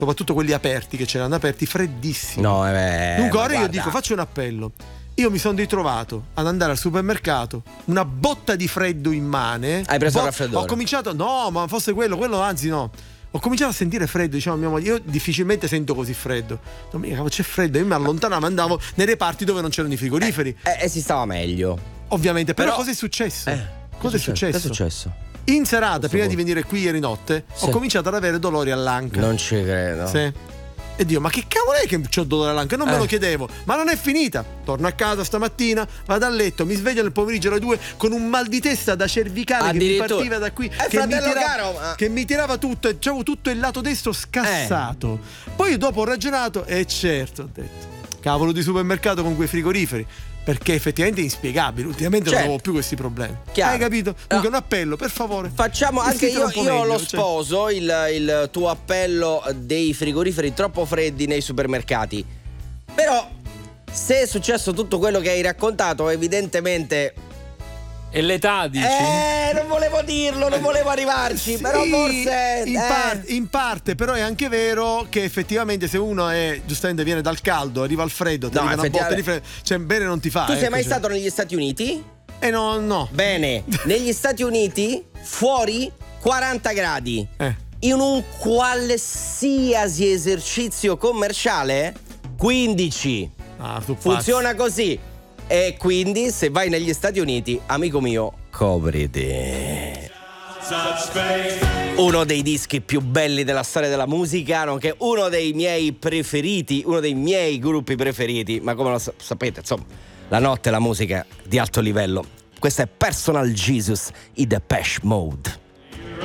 soprattutto quelli aperti, che c'erano aperti, freddissimi. No, Dunque ora io dico, faccio un appello. Io mi sono ritrovato ad andare al supermercato, una botta di freddo immane. Hai preso il raffreddore? Ho cominciato, no, ma fosse quello anzi no. Ho cominciato a sentire freddo, diciamo a mia moglie, io difficilmente sento così freddo. Non mi c'è freddo, io mi allontanavo, andavo nei reparti dove non c'erano i frigoriferi. Si stava meglio. Ovviamente, però cosa è successo? Cosa è successo? Che è successo? In serata, prima di venire qui ieri notte, ho cominciato ad avere dolori all'anca. Non ci credo. Sì. E Dio, ma che cavolo è che c'ho dolore all'anca? Non me lo chiedevo, ma non è finita. Torno a casa stamattina, vado a letto, mi sveglio nel pomeriggio alle 2 con un mal di testa da cervicale che mi partiva da qui, che mi tirava tutto, e c'avevo tutto il lato destro scassato. Poi dopo ho ragionato e certo, ho detto, cavolo di supermercato con quei frigoriferi. Perché effettivamente è inspiegabile. Ultimamente non avevo più questi problemi. Hai capito? Dunque un appello, per favore. Facciamo anche io lo sposo il tuo appello dei frigoriferi troppo freddi nei supermercati. Però se è successo tutto quello che hai raccontato, evidentemente. E l'età, dici? Non volevo dirlo, non volevo arrivarci, sì, però forse in parte, però è anche vero che effettivamente se uno giustamente viene dal caldo, arriva al freddo, ti arriva una botta di freddo, cioè bene non ti fa. Tu sei mai stato negli Stati Uniti? No. Bene, negli Stati Uniti fuori 40 gradi. In un qualsiasi esercizio commerciale 15. Funziona così. E quindi se vai negli Stati Uniti, amico mio, copriti. Uno dei dischi più belli della storia della musica, nonché uno dei miei preferiti, uno dei miei gruppi preferiti, ma come lo sapete, insomma, la notte e la musica di alto livello. Questo è Personal Jesus, i Depeche Mode.